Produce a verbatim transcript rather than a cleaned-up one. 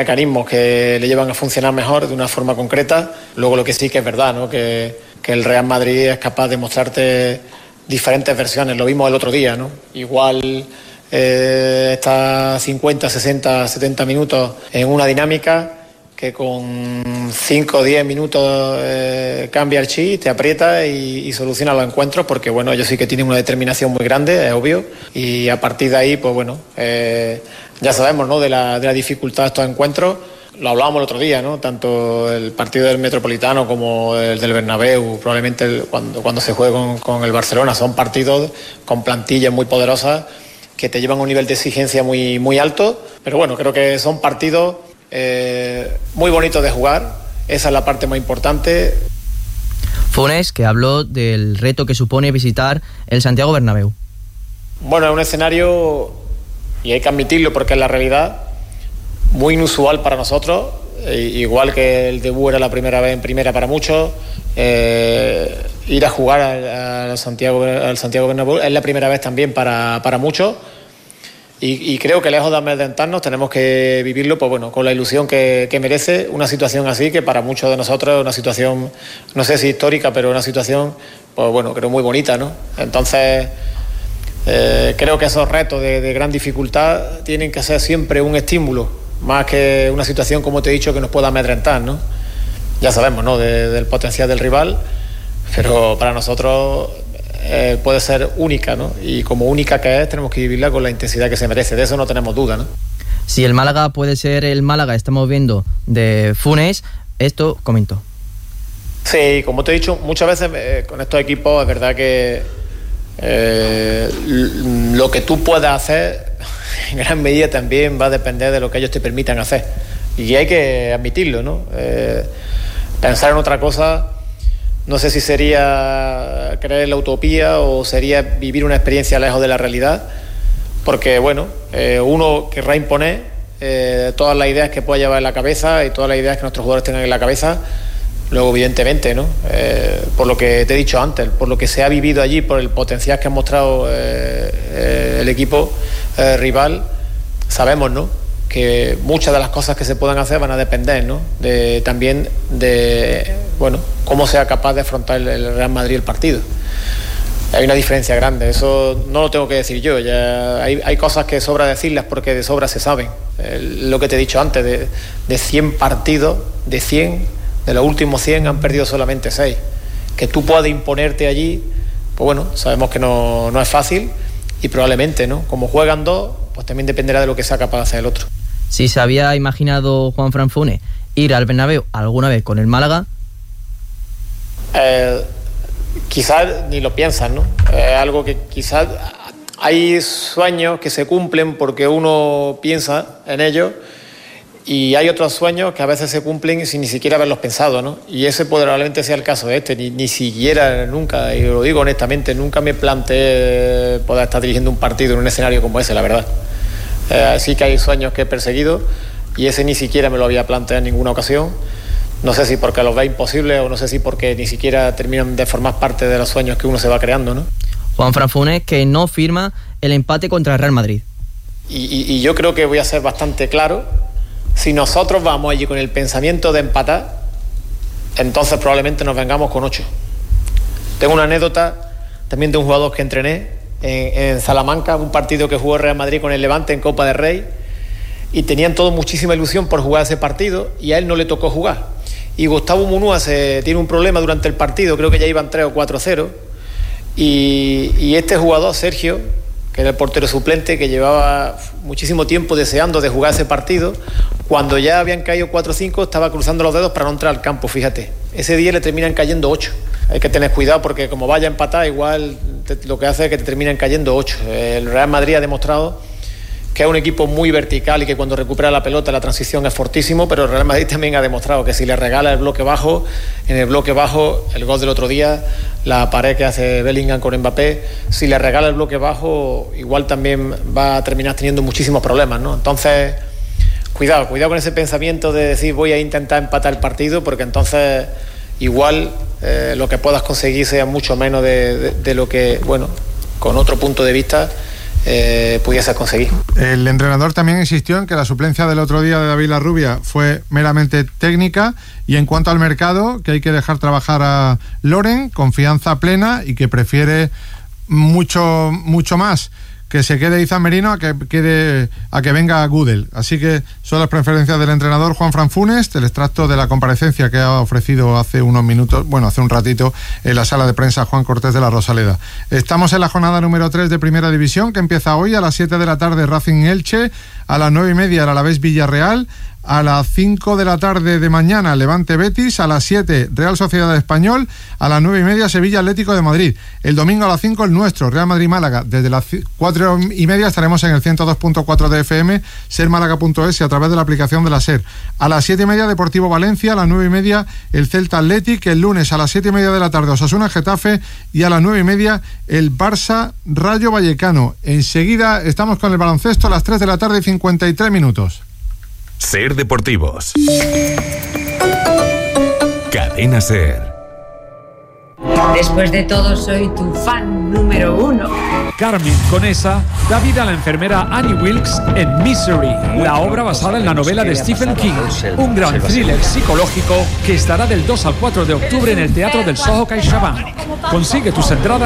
mecanismos que le llevan a funcionar mejor de una forma concreta. Luego lo que sí que es verdad, ¿no? que, que el Real Madrid es capaz de mostrarte diferentes versiones. Lo vimos el otro día, ¿no? Igual eh, está cincuenta, sesenta, setenta minutos en una dinámica que con cinco o diez minutos eh, cambia el chip, te aprieta y, y soluciona los encuentros, porque bueno, ellos sí que tienen una determinación muy grande, es obvio, y a partir de ahí, pues bueno, eh, ya sabemos, ¿no? de la, de la dificultad de estos encuentros. Lo hablábamos el otro día, ¿no? Tanto el partido del Metropolitano como el del Bernabéu, probablemente el, cuando, cuando se juegue con, con el Barcelona, son partidos con plantillas muy poderosas que te llevan a un nivel de exigencia muy, muy alto, pero bueno, creo que son partidos Eh, muy bonito de jugar, esa es la parte más importante. Funes, que habló del reto que supone visitar el Santiago Bernabéu. Bueno, es un escenario, y hay que admitirlo porque es la realidad, muy inusual para nosotros, eh, igual que el debut era la primera vez en primera para muchos, eh, ir a jugar al, al, Santiago, al Santiago Bernabéu es la primera vez también para, para muchos. Y, y creo que lejos de amedrentarnos tenemos que vivirlo, pues bueno, con la ilusión que, que merece una situación así, que para muchos de nosotros es una situación, no sé si histórica, pero una situación, pues bueno, creo muy bonita, ¿no? Entonces, eh, creo que esos retos de, de gran dificultad tienen que ser siempre un estímulo, más que una situación, como te he dicho, que nos pueda amedrentar, ¿no? Ya sabemos, ¿no?, de, del potencial del rival, pero para nosotros Eh, puede ser única, ¿no? Y como única que es, tenemos que vivirla con la intensidad que se merece. De eso no tenemos duda, ¿no? Si el Málaga puede ser el Málaga, estamos viendo, de Funes, esto comentó. Sí, como te he dicho, muchas veces eh, con estos equipos es verdad que eh, lo que tú puedas hacer en gran medida también va a depender de lo que ellos te permitan hacer. Y hay que admitirlo, ¿no? Eh, pensar en otra cosa, no sé si sería creer en la utopía o sería vivir una experiencia lejos de la realidad, porque bueno, eh, uno querrá imponer eh, todas las ideas que pueda llevar en la cabeza y todas las ideas que nuestros jugadores tengan en la cabeza. Luego evidentemente, ¿no? Eh, por lo que te he dicho antes, por lo que se ha vivido allí, por el potencial que ha mostrado eh, eh, el equipo eh, rival, sabemos, ¿no?, que muchas de las cosas que se puedan hacer van a depender, ¿no?, de, también de, bueno, cómo sea capaz de afrontar el Real Madrid el partido. Hay una diferencia grande, eso no lo tengo que decir yo, ya hay, hay cosas que sobra decirlas porque de sobra se saben. El, lo que te he dicho antes, de, de cien partidos, de cien, de los últimos cien han perdido solamente seis. Que tú puedas imponerte allí, pues bueno, sabemos que no, no es fácil, y probablemente, ¿no?, como juegan dos, pues también dependerá de lo que sea capaz de hacer el otro. Si se había imaginado Juanfran Funes ir al Bernabéu alguna vez con el Málaga, eh, quizás ni lo piensan, ¿no? Es eh, algo que quizás hay sueños que se cumplen porque uno piensa en ellos, y hay otros sueños que a veces se cumplen sin ni siquiera haberlos pensado, ¿no? Y ese probablemente sea el caso de este. Ni, ni siquiera, nunca, y lo digo honestamente, nunca me planteé poder estar dirigiendo un partido en un escenario como ese, la verdad. Eh, sí que hay sueños que he perseguido, y ese ni siquiera me lo había planteado en ninguna ocasión. No sé si porque los ve imposibles o no sé si porque ni siquiera terminan de formar parte de los sueños que uno se va creando, ¿no? Juanfran Funes, que no firma el empate contra el Real Madrid. Y, y, y yo creo que voy a ser bastante claro. Si nosotros vamos allí con el pensamiento de empatar, entonces probablemente nos vengamos con ocho. Tengo una anécdota también de un jugador que entrené en, en Salamanca, un partido que jugó el Real Madrid con el Levante en Copa del Rey, y tenían todos muchísima ilusión por jugar ese partido, y a él no le tocó jugar. Y Gustavo Munúa se tiene un problema durante el partido, creo que ya iban tres o cuatro cero, y, y este jugador, Sergio, que era el portero suplente, que llevaba muchísimo tiempo deseando de jugar ese partido, cuando ya habían caído cuatro o cinco, estaba cruzando los dedos para no entrar al campo, fíjate. Ese día le terminan cayendo ocho. Hay que tener cuidado porque como vaya a empatar, igual te, lo que hace es que te terminan cayendo ocho. El Real Madrid ha demostrado que es un equipo muy vertical y que cuando recupera la pelota la transición es fortísimo, pero el Real Madrid también ha demostrado que si le regala el bloque bajo, en el bloque bajo, el gol del otro día, la pared que hace Bellingham con Mbappé, si le regala el bloque bajo, igual también va a terminar teniendo muchísimos problemas, ¿no? Entonces, cuidado, cuidado con ese pensamiento de decir voy a intentar empatar el partido, porque entonces igual eh, lo que puedas conseguir sea mucho menos de, de, de lo que, bueno, con otro punto de vista, eh, pudiese conseguir. El entrenador también insistió en que la suplencia del otro día de David Larrubia fue meramente técnica, y en cuanto al mercado, que hay que dejar trabajar a Loren, confianza plena, y que prefiere mucho, mucho más que se quede Izan Merino a que quede a que venga Gudel. Así que son las preferencias del entrenador Juanfran Funes, el extracto de la comparecencia que ha ofrecido hace unos minutos, bueno, hace un ratito, en la sala de prensa Juan Cortés de la Rosaleda. Estamos en la jornada número tres de Primera División, que empieza hoy a las siete de la tarde Racing Elche, a las nueve y media el Alavés Villarreal, a las cinco de la tarde de mañana Levante Betis, a las siete Real Sociedad Español, a las nueve y media Sevilla Atlético de Madrid. El domingo a las cinco el nuestro, Real Madrid Málaga. Desde las cuatro y media estaremos en el ciento dos punto cuatro de F M, ser málaga punto es, y a través de la aplicación de la SER. A las siete y media Deportivo Valencia, a las nueve y media el Celta Athletic, el lunes a las siete y media de la tarde Osasuna Getafe, y a las nueve y media el Barça Rayo Vallecano. Enseguida estamos con el baloncesto a las tres de la tarde y cincuenta y tres minutos. Ser Deportivos. Cadena Ser. Después de todo, soy tu fan número uno. Carmen Conesa da vida a la enfermera Annie Wilkes en Misery, la obra basada en la novela de Stephen King, un gran thriller psicológico que estará del dos al cuatro de octubre en el Teatro del Soho CaixaBank. Consigue tus entradas